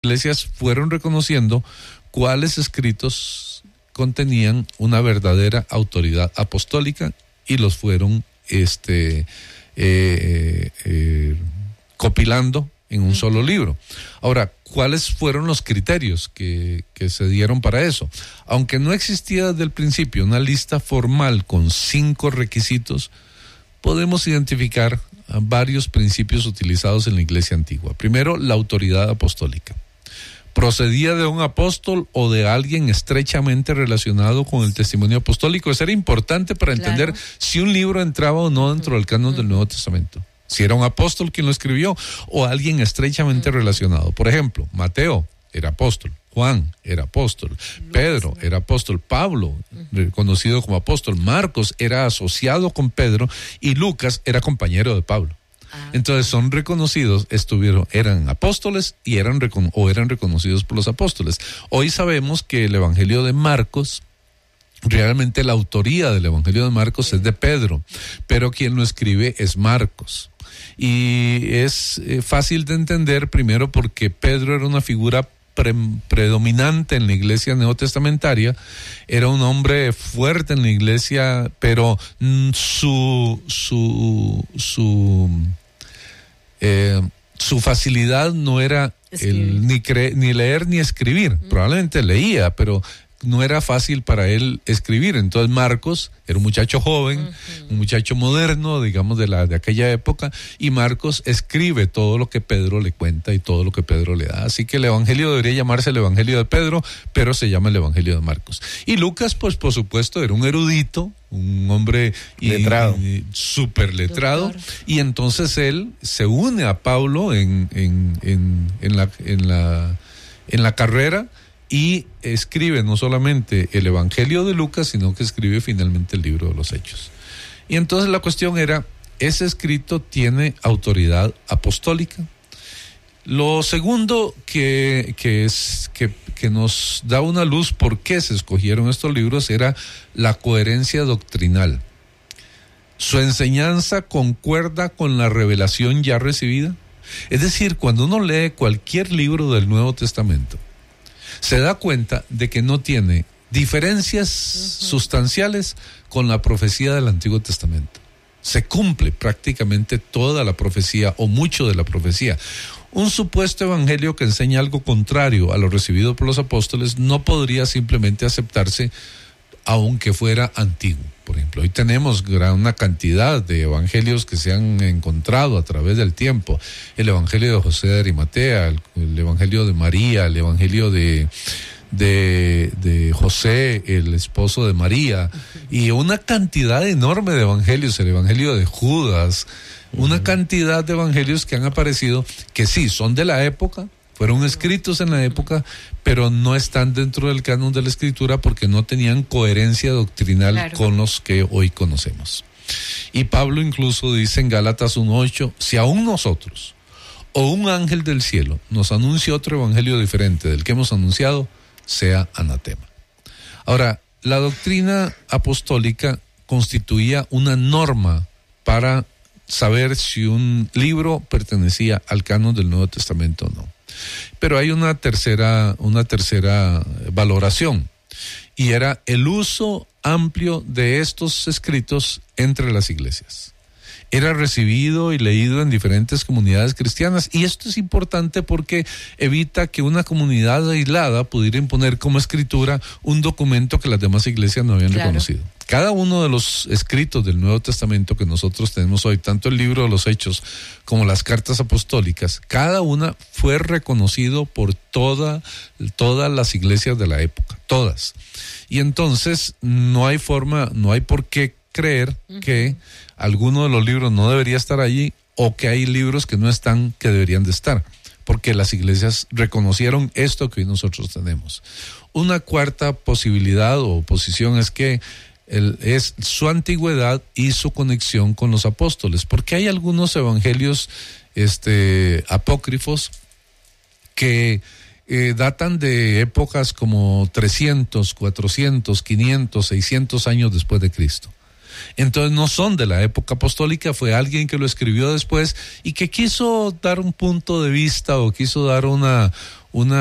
iglesias fueron reconociendo cuáles escritos contenían una verdadera autoridad apostólica y los fueron copilando en un solo libro. Ahora, ¿cuáles fueron los criterios que se dieron para eso? Aunque no existía desde el principio una lista formal con 5 requisitos, podemos identificar varios principios utilizados en la iglesia antigua. Primero, la autoridad apostólica. ¿Procedía de un apóstol o de alguien estrechamente relacionado con el testimonio apostólico? Eso era importante para entender si un libro entraba o no dentro del canon del Nuevo Testamento. Si era un apóstol quien lo escribió o alguien estrechamente relacionado. Por ejemplo, Mateo era apóstol, Juan era apóstol, Pedro era apóstol, Pablo, reconocido como apóstol, Marcos era asociado con Pedro y Lucas era compañero de Pablo. Entonces son reconocidos, eran apóstoles y eran reconocidos por los apóstoles. Hoy sabemos que el Evangelio de Marcos, realmente la autoría del Evangelio de Marcos es de Pedro, pero quien lo escribe es Marcos. Y es fácil de entender, primero porque Pedro era una figura predominante en la iglesia neotestamentaria, era un hombre fuerte en la iglesia, pero su facilidad no era ni leer ni escribir. Probablemente leía, pero no era fácil para él escribir. Entonces Marcos era un muchacho joven, un muchacho moderno, digamos, de aquella época, y Marcos escribe todo lo que Pedro le cuenta y todo lo que Pedro le da. Así que el evangelio debería llamarse el evangelio de Pedro, pero se llama el evangelio de Marcos. Y Lucas, pues por supuesto, era un erudito, un hombre letrado, súper letrado, doctor. Y entonces él se une a Pablo en la carrera, y escribe no solamente el Evangelio de Lucas, sino que escribe finalmente el libro de los Hechos. Y entonces la cuestión era, ¿ese escrito tiene autoridad apostólica? Lo segundo que nos da una luz por qué se escogieron estos libros era la coherencia doctrinal. ¿Su enseñanza concuerda con la revelación ya recibida? Es decir, cuando uno lee cualquier libro del Nuevo Testamento, se da cuenta de que no tiene diferencias sustanciales con la profecía del Antiguo Testamento. Se cumple prácticamente toda la profecía o mucho de la profecía. Un supuesto evangelio que enseña algo contrario a lo recibido por los apóstoles no podría simplemente aceptarse aunque fuera antiguo. Por ejemplo, hoy tenemos una cantidad de evangelios que se han encontrado a través del tiempo. El evangelio de José de Arimatea, el evangelio de María, el evangelio de José, el esposo de María, y una cantidad enorme de evangelios, el evangelio de Judas, una cantidad de evangelios que han aparecido que sí, son de la época, fueron escritos en la época, pero no están dentro del canon de la Escritura porque no tenían coherencia doctrinal con los que hoy conocemos. Y Pablo incluso dice en Gálatas 1:8, si aún nosotros o un ángel del cielo nos anuncia otro evangelio diferente del que hemos anunciado, sea anatema. Ahora, la doctrina apostólica constituía una norma para saber si un libro pertenecía al canon del Nuevo Testamento o no. Pero hay una tercera valoración, y era el uso amplio de estos escritos entre las iglesias. Era recibido y leído en diferentes comunidades cristianas, y esto es importante porque evita que una comunidad aislada pudiera imponer como escritura un documento que las demás iglesias no habían reconocido. Cada uno de los escritos del Nuevo Testamento que nosotros tenemos hoy, tanto el libro de los Hechos como las cartas apostólicas, cada una fue reconocido por todas las iglesias de la época, todas. Y entonces no hay por qué creer que alguno de los libros no debería estar allí o que hay libros que no están que deberían de estar, porque las iglesias reconocieron esto que hoy nosotros tenemos. Una cuarta posibilidad o posición es que es su antigüedad y su conexión con los apóstoles, porque hay algunos evangelios apócrifos que datan de épocas como 300, 400, 500, 600 años después de Cristo. Entonces no son de la época apostólica, fue alguien que lo escribió después y que quiso dar un punto de vista o quiso dar una una